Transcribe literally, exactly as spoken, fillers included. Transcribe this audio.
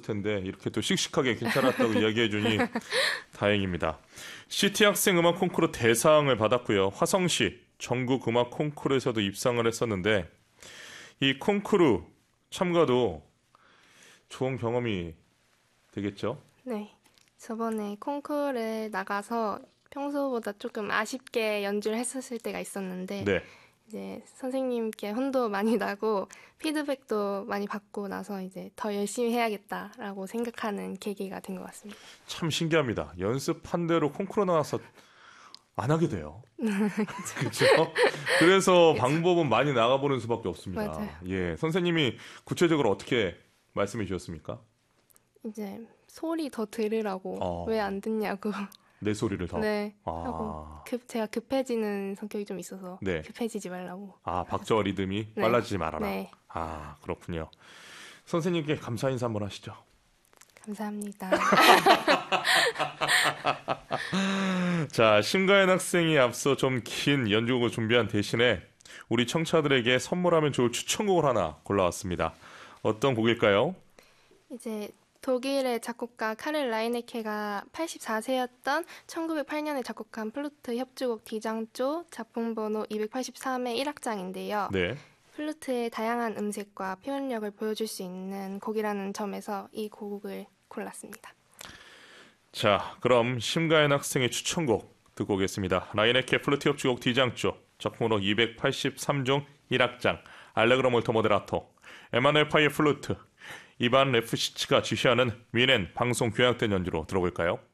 텐데 이렇게 또 씩씩하게 괜찮았다고 이야기해 주니 다행입니다. 시티 학생 음악 콩쿠르 대상을 받았고요. 화성시 전국 음악 콩쿠르에서도 입상을 했었는데 이 콩쿠르 참가도 좋은 경험이 되겠죠? 네. 저번에 콩쿠르에 나가서 평소보다 조금 아쉽게 연주를 했었을 때가 있었는데 네. 이제 선생님께 혼도 많이 나고 피드백도 많이 받고 나서 이제 더 열심히 해야겠다라고 생각하는 계기가 된 것 같습니다. 참 신기합니다. 연습한 대로 콩쿠르 나와서 안 하게 돼요. 그렇죠. 그래서 방법은 많이 나가보는 수밖에 없습니다. 맞아요. 예, 선생님이 구체적으로 어떻게 말씀해 주셨습니까? 이제 소리 더 들으라고 어. 왜 안 듣냐고. 내 소리를 더. 네. 아. 하고 급 제가 급해지는 성격이 좀 있어서 네. 급해지지 말라고. 아, 박자와 리듬이 네. 빨라지지 말아라. 네. 아, 그렇군요. 선생님께 감사 인사 한번 하시죠. 감사합니다. 자, 심가연 학생이 앞서 좀 긴 연주곡을 준비한 대신에 우리 청취자들에게 선물하면 좋을 추천곡을 하나 골라왔습니다. 어떤 곡일까요? 이제 독일의 작곡가 카렐 라이네케가 팔십사 세였던 천구백팔 년에 작곡한 플루트 협주곡 D장조 작품 번호 이백팔십삼의 일 악장인데요. 네. 플루트의 다양한 음색과 표현력을 보여줄 수 있는 곡이라는 점에서 이 곡을 골랐습니다. 자, 그럼 심가연 학생의 추천곡 듣고 오겠습니다. 라이네케 플루트 협주곡 D장조 작품으로 이백팔십삼 종 일 악장 알레그로 몰토 모데라토 에마누엘 파이의 플루트 이반 레프시츠가 지휘하는 위넨 방송 교향된 연주로 들어볼까요?